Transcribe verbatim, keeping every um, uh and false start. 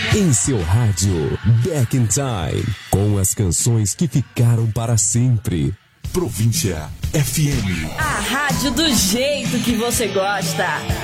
Em seu rádio, Back in Time, com as canções que ficaram para sempre. Província F M. A rádio do jeito que você gosta.